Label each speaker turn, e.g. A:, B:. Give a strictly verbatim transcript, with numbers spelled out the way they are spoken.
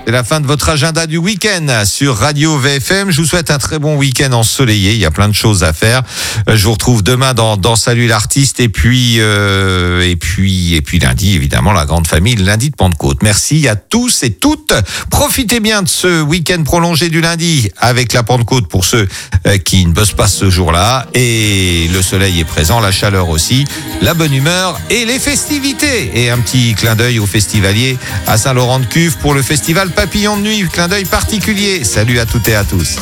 A: C'est la fin de votre agenda du week-end sur Radio V F M. Je vous souhaite un très bon week-end ensoleillé. Il y a plein de choses à faire. Je vous retrouve demain dans, dans Salut l'artiste et puis, euh, et puis, et puis lundi, évidemment, la grande famille, le lundi de Pentecôte. Merci à tous et toutes. Profitez bien de ce week-end prolongé du lundi avec la Pentecôte pour ceux qui ne bossent pas ce jour-là. Et le soleil est présent, la chaleur aussi, la bonne humeur et les festivités. Et un petit clin d'œil aux festivaliers à Saint-Laurent-de-Cuves pour le festival Papillon de Nuit, clin d'œil particulier. Salut à toutes et à tous.